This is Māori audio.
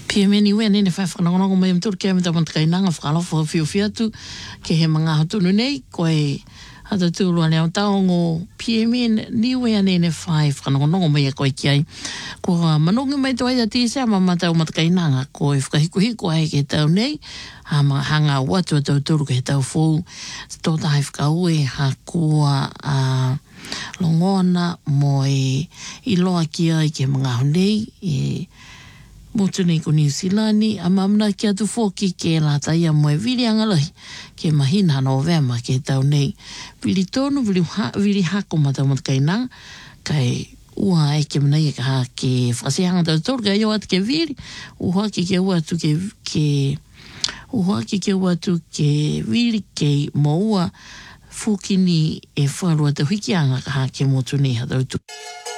Pia meni we nene whai whanongonongo mai mtur kia me taman kainanga whakalofo whio tu ke he mga hatunu nei koe hata tūrua leo taongo pia meni ni we nene whai whanongonongo mai koe kiai ko manongi mai toa ia tīsea mamata o matakainanga koe whakahikuhiko ai ke tau nei hanga watu tau turu ke tau fōu tō tahi whakaue ha kua longona mo i loa kia i ke mga honei Motu nei ko New Zealand a mamna ki atu fōki ke la taia moe vili angalahi ke mahina Novema ke tau nei vili tonu vili hako mata matakainanga kai ua e ke mana i ka ke whasehanga tau tōru ka iau atu ke vili uha ki ke ua atu ke vili ke moua fukini e whalua tau hikianga ka ke motu nei hatau tu.